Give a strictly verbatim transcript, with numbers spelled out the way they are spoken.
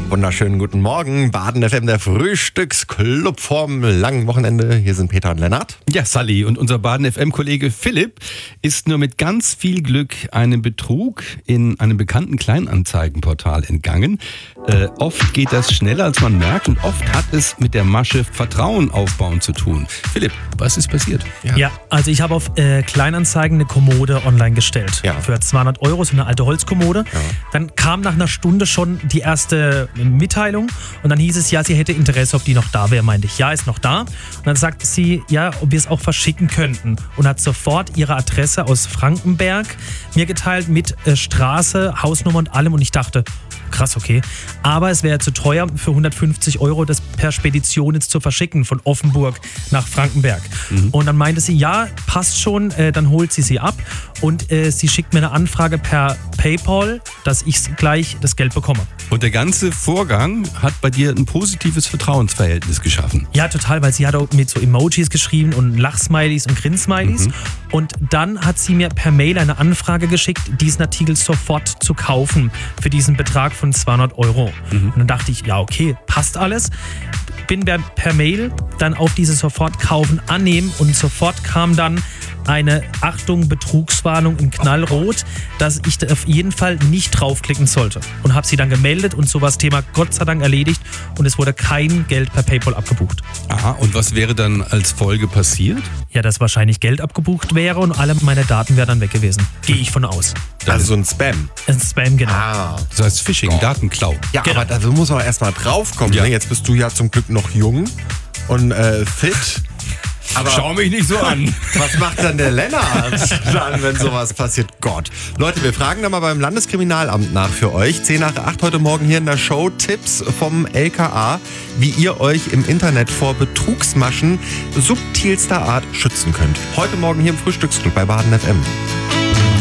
Wunderschönen guten Morgen. Baden F M, der Frühstücksclub vorm langen Wochenende. Hier sind Peter und Lennart. Ja, Sally. Und unser Baden F M-Kollege Philipp ist nur mit ganz viel Glück einem Betrug in einem bekannten Kleinanzeigenportal entgangen. Äh, oft geht das schneller, als man merkt, und oft hat es mit der Masche Vertrauen aufbauen zu tun. Philipp, was ist passiert? Ja, ja also ich habe auf äh, Kleinanzeigen eine Kommode online gestellt. Ja. Für zweihundert Euro, so eine alte Holzkommode. Ja. Dann kam nach einer Stunde schon die erste Mitteilung und dann hieß es, ja, sie hätte Interesse, ob die noch da wäre, meinte ich. Ja, ist noch da. Und dann sagte sie, ja, ob wir es auch verschicken könnten und hat sofort ihre Adresse aus Frankenberg mir geteilt mit äh, Straße, Hausnummer und allem, und ich dachte, krass, okay. Aber es wäre zu teuer, für hundertfünfzig Euro das per Spedition jetzt zu verschicken von Offenburg nach Frankenberg. Mhm. Und dann meinte sie, ja, passt schon, äh, dann holt sie sie ab und äh, sie schickt mir eine Anfrage per PayPal, dass ich gleich das Geld bekomme. Und der ganze Vorgang hat bei dir ein positives Vertrauensverhältnis geschaffen. Ja, total, weil sie hat auch mit so Emojis geschrieben und Lachsmileys und Grinsmileys. Mhm. Und dann hat sie mir per Mail eine Anfrage geschickt, diesen Artikel sofort zu kaufen für diesen Betrag von zweihundert Euro. Mhm. Und dann dachte ich, ja, okay, passt alles. Bin per Mail dann auf diese Sofortkaufen annehmen und sofort kam dann eine Achtung, Betrugswarnung in Knallrot, dass ich da auf jeden Fall nicht draufklicken sollte. Und habe sie dann gemeldet und so war das Thema Gott sei Dank erledigt und es wurde kein Geld per PayPal abgebucht. Aha, und was wäre dann als Folge passiert? Ja, dass wahrscheinlich Geld abgebucht wäre und alle meine Daten wären dann weg gewesen. Gehe ich von aus. Also so ein Spam. Ein Spam, genau. Ah. Das heißt Phishing, oh. Datenklau. Ja, genau. Aber dafür muss man erstmal draufkommen. Ja. Ne? Jetzt bist du ja zum Glück noch jung und äh, fit. Aber schau mich nicht so an. Was macht dann der Lennart dann, wenn sowas passiert? Gott. Leute, wir fragen da mal beim Landeskriminalamt nach für euch. zehn nach acht heute Morgen hier in der Show. Tipps vom L K A, wie ihr euch im Internet vor Betrugsmaschen subtilster Art schützen könnt. Heute Morgen hier im Frühstücksclub bei Baden F M.